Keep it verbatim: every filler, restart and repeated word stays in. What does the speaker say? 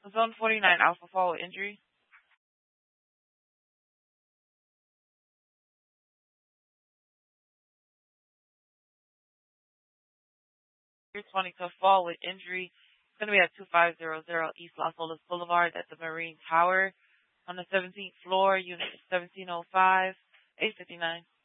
Zone forty-nine, Alpha Fall with injury. twenty to Fall with injury. It's going to be at twenty-five hundred East Las Olas Boulevard at the Marine Tower on the seventeenth floor, unit seventeen oh five, eight fifty-nine.